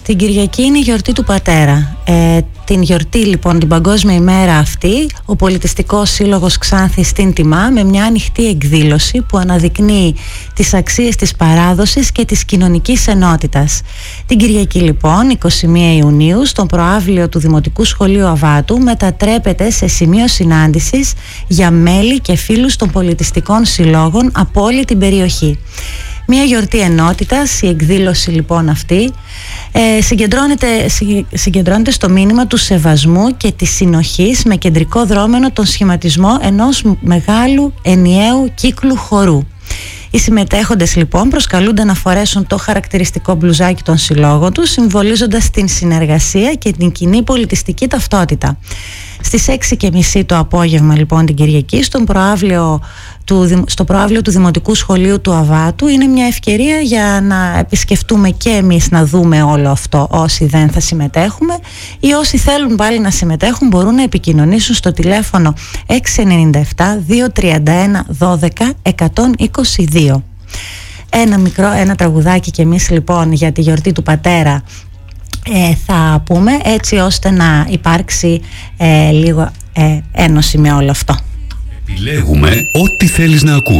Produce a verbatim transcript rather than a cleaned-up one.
Την Κυριακή είναι η γιορτή του πατέρα. Ε, την γιορτή λοιπόν, την παγκόσμια ημέρα αυτή, ο Πολιτιστικός Σύλλογος Ξάνθης την τιμά με μια ανοιχτή εκδήλωση που αναδεικνύει τις αξίες της παράδοσης και της κοινωνικής ενότητας. Την Κυριακή λοιπόν, εικοστή πρώτη Ιουνίου, στον προαύλιο του Δημοτικού Σχολείου Αβάτου μετατρέπεται σε σημείο συνάντησης για μέλη και φίλους των πολιτιστικών συλλόγων από όλη την περιοχή. Μια γιορτή ενότητας, η εκδήλωση λοιπόν αυτή ε, συγκεντρώνεται, συγκεντρώνεται στο μήνυμα του σεβασμού και της συνοχής με κεντρικό δρόμενο τον σχηματισμό ενός μεγάλου ενιαίου κύκλου χορού. Οι συμμετέχοντες λοιπόν προσκαλούνται να φορέσουν το χαρακτηριστικό μπλουζάκι των συλλόγων τους, συμβολίζοντας την συνεργασία και την κοινή πολιτιστική ταυτότητα. Στις έξι και μισή το απόγευμα λοιπόν την Κυριακή, στον προαύλιο του, στο προαύλιο του Δημοτικού Σχολείου του Αβάτου, είναι μια ευκαιρία για να επισκεφτούμε και εμείς να δούμε όλο αυτό όσοι δεν θα συμμετέχουμε, ή όσοι θέλουν πάλι να συμμετέχουν μπορούν να επικοινωνήσουν στο τηλέφωνο έξι εννιά επτά δύο τρία ένα δώδεκα εκατόν είκοσι δύο. Ένα μικρό, ένα τραγουδάκι και εμείς λοιπόν για τη γιορτή του πατέρα Ε, θα πούμε, έτσι ώστε να υπάρξει ε, λίγο ε, ένωση με όλο αυτό. Επιλέγουμε ό,τι θέλεις να ακούς.